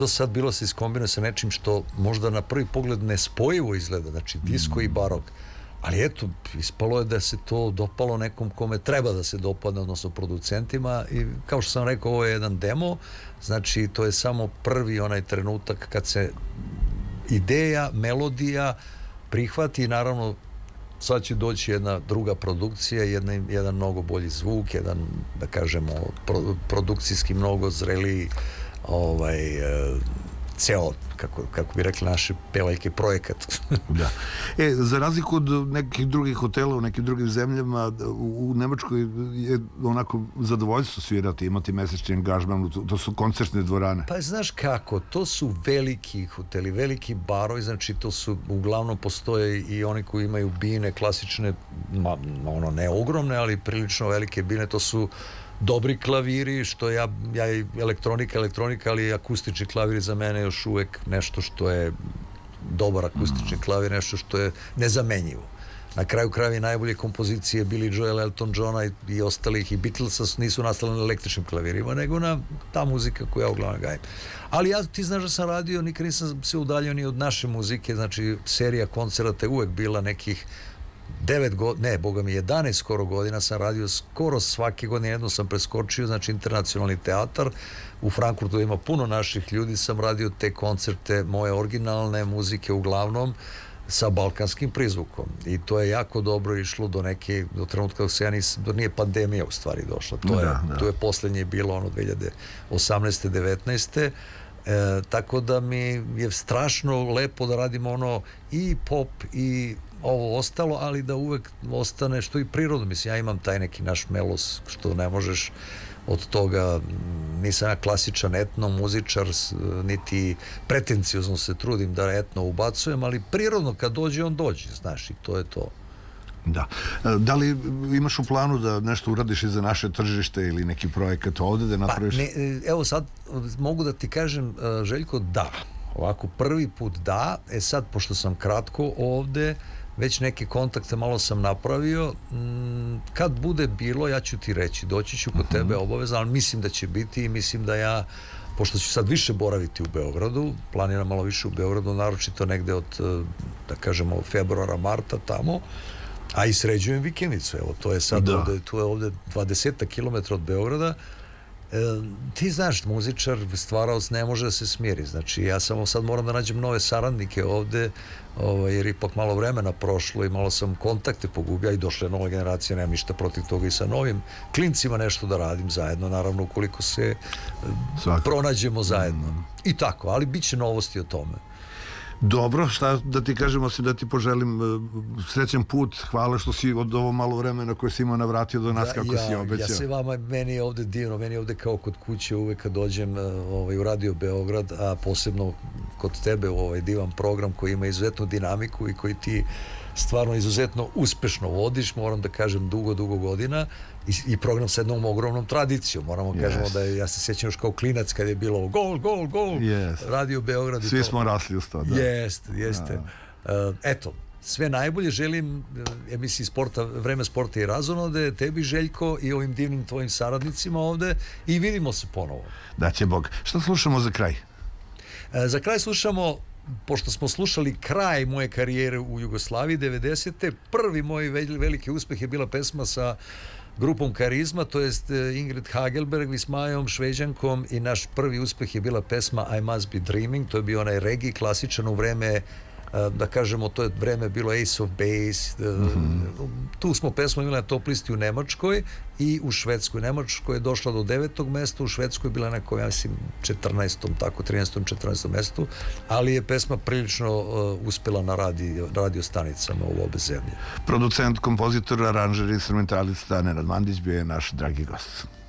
do sad bilo se iskombinuje sa nečim što možda na prvi pogled nespojivo izgleda, znači disko i barok, ali eto, ispalo je da se to dopalo nekom kome treba da se dopadne, odnosno producentima, i kao što sam rekao, ovo je jedan demo, znači to je samo prvi onaj trenutak kad se ideja, melodija prihvati, i naravno sad će doći jedna druga produkcija, jedan mnogo bolji zvuk, jedan, da kažemo, produkcijski mnogo zreliji ceo, kako bi rekli naše pevaljke, projekat. Da. Za razliku od nekih drugih hotela u nekim drugim zemljama, u Nemačkoj je onako zadovoljstvo svirati, imati mesečni angažman, to su koncertne dvorane. Pa znaš kako, to su veliki hoteli, veliki barovi, znači to su, uglavnom postoje i oni koji imaju bine klasične, ne ogromne, ali prilično velike bine, to su dobri klaviri, što ja elektronika, ali akustični klaviri za mene još uvek nešto što je dobar akustični klavir, nešto što je nezamenjivo. Na kraju krajeva najbolje kompozicije Billy Joel, Elton Johna i ostalih i Beatlesa nisu nastale na električnim klavirima, nego na ta muzika koju ja uglavnom gajem. Ali ti znaš da sam radio, nikad nisam se udaljio ni od naše muzike, znači serija koncerata je uvek bila nekih 11 skoro godina sam radio, skoro svake godine jedno sam preskočio, znači internacionalni teatar u Frankfurtu ima puno naših ljudi, sam radio te koncerte, moje originalne muzike uglavnom sa balkanskim prizvukom, i to je jako dobro išlo do trenutka dok nije pandemija u stvari došla, to je poslednje bilo 2018. 19. Tako da mi je strašno lepo da radimo i pop i ovo ostalo, ali da uvek ostane što i prirodno. Mislim, ja imam taj neki naš melos, što ne možeš od toga, nisam ja klasičan etno muzičar, niti pretenciozno se trudim da etno ubacujem, ali prirodno kad dođe, on dođe, znaš, i to je to. Da. Da li imaš u planu da nešto uradiš i za naše tržište ili neki projekat ovde da napraviš? Evo sad mogu da ti kažem, Željko, da. Ovako, prvi put da. Sad, pošto sam kratko ovde, već neke kontakte malo sam napravio. Kad bude bilo, ja ću ti reći, doći ću kod tebe obavezno, ali mislim da će biti, i mislim da ja, pošto ću sad više boraviti u Beogradu, planiram malo više u Beogradu, naročito negde od, da kažemo, februara, marta tamo, a i sređujem vikendicu. Evo, to je sad ovde 20 km od Beograda. Ti znaš, muzičar, stvaraoc ne može da se smiri, znači ja samo sad moram da nađem nove saradnike ovde, jer ipak malo vremena prošlo i malo sam kontakte pogubio, i došla je nova generacija, nemam ništa protiv toga, i sa novim klincima nešto da radim zajedno, naravno ukoliko se pronađemo zajedno i tako, ali bit će novosti o tome. Dobro, šta da ti kažem, osim da ti poželim srećan put, hvala što si od ovo malo vremena koje si imao navratio do nas kako si obećao. Meni je ovde divno, meni je ovde kao kod kuće uvek kad dođem u Radio Beograd, a posebno kod tebe u ovaj divan program koji ima izuzetnu dinamiku i koji ti stvarno izuzetno uspešno vodiš, moram da kažem dugo godina, i program sa jednom ogromnom tradicijom, moramo kažemo da je, ja se sjećam još kao klinac kad je bilo gol, Radio Beograd. Svi smo rasli uz to, da. Jeste. Eto, sve najbolje želim emisiji Vreme sporta i razonode, tebi Željko i ovim divnim tvojim saradnicima ovde, i vidimo se ponovo. Da će Bog. Šta slušamo za kraj? Za kraj slušamo, pošto smo slušali kraj moje karijere u Jugoslaviji 90. prvi moj veliki uspeh je bila pesma sa grupom Karizma, to jest Ingrid Hagelberg s Majom Šveđankom, i naš prvi uspeh je bila pesma I Must Be Dreaming, to je bio onaj reggae klasičan u vreme, da kažemo, to je vreme bilo Ace of Base, tu smo pesmu imali na top listi u Nemačkoj i u Švedskoj. Nemačkoj je došla do 9. mesta, u Švedskoj je bila neko, ja mislim, 14. tako, 13. 14. mestu, ali je pesma prilično uspela na radio stanicama u obe zemlje. Producent, kompozitor, aranžer i instrumentalista Nenad Mandić bio je naš dragi gost.